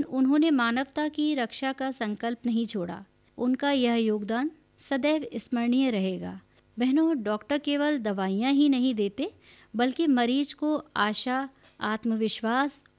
उन्होंने मानवता की रक्षा का संकल्प नहीं छोड़ा। उनका यह योगदान सदैव स्मरणीय रहेगा। बहनों, डॉक्टर केवल दवाइयाँ ही नहीं देते, बल्कि मरीज को आशा, आत्मविश्वास